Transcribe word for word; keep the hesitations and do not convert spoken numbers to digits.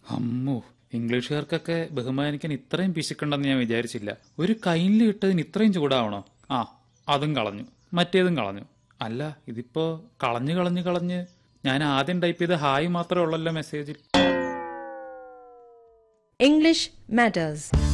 അമ്മോ, ഇംഗ്ലീഷുകാർക്കൊക്കെ ബഹുമാനിക്കാൻ ഇത്രയും പിശുക്കുണ്ടെന്ന് ഞാൻ വിചാരിച്ചില്ല. ഒരു കൈൻഡ്ലി ഇട്ടതിന് ഇത്രയും ചൂടാവണോ? ആ, അതും കളഞ്ഞു, മറ്റേതും കളഞ്ഞു. അല്ല, ഇതിപ്പോ കളഞ്ഞു കളഞ്ഞു കളഞ്ഞ് ഞാൻ ആദ്യം ടൈപ്പ് ചെയ്ത ഹായ് മാത്രമേ ഉള്ളല്ലോ മെസ്സേജിൽ. English Matters.